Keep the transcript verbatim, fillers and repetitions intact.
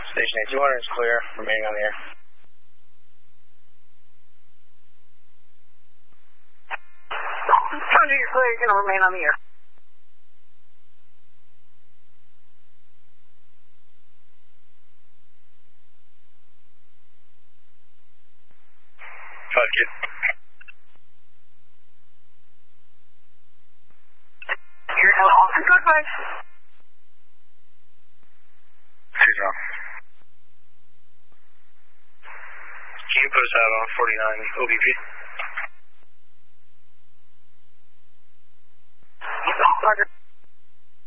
Station eight two hundred is clear, remaining on the air. Roger, you're clear, you're going to remain on the air. Five kid. You're now off and code five. She's wrong. Can you post out on forty-nine O B P?